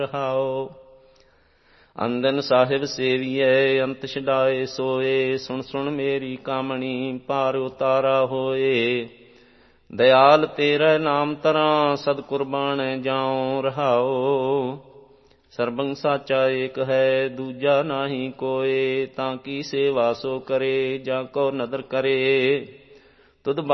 ਰਹਾਉ। ਅੰਦਨ ਸਾਹਿਬ ਸੇਵੀਐ ਅੰਤ ਛਡਾਏ ਸੋਏ। ਸੁਣ ਸੁਣ ਮੇਰੀ ਕਾਮਣੀ ਪਾਰ ਉਤਾਰਾ ਹੋਏ। ਦਇਆਲ ਤੇਰਾ ਨਾਮ ਤਰਾਂ ਸਦ ਕੁਰਬਾਨੈ ਜਾਉ ਰਹਾਉ। ਸਰਬੰ ਸਾਚਾ ਏਕ ਹੈ ਦੂਜਾ ਨਾਹੀ ਕੋਇ। ਤਾਂ ਕੀ ਸੇਵਾ ਸੋ ਕਰੇ ਜਾਂ ਕੋ ਨਦਰ ਕਰੇ। ਤੁਧ